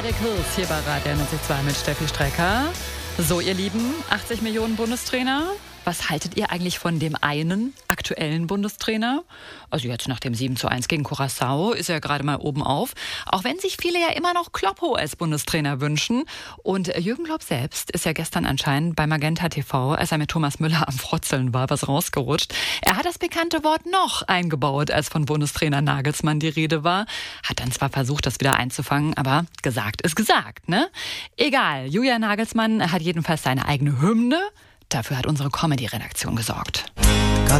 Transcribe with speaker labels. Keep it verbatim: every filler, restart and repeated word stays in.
Speaker 1: Erik Hürs hier bei Radio neunundneunzig mit Steffi Strecker. So, ihr Lieben, achtzig Millionen Bundestrainer. Was haltet ihr eigentlich von dem einen aktuellen Bundestrainer? Also jetzt nach dem sieben zu eins gegen Curaçao ist er gerade mal oben auf. Auch wenn sich viele ja immer noch Kloppo als Bundestrainer wünschen. Und Jürgen Klopp selbst ist ja gestern anscheinend bei Magenta T V, als er mit Thomas Müller am Frotzeln war, was rausgerutscht. Er hat das bekannte Wort noch eingebaut, als von Bundestrainer Nagelsmann die Rede war. Hat dann zwar versucht, das wieder einzufangen, aber gesagt ist gesagt, ne? Egal, Julian Nagelsmann hat jedenfalls seine eigene Hymne. Dafür hat unsere Comedy-Redaktion gesorgt.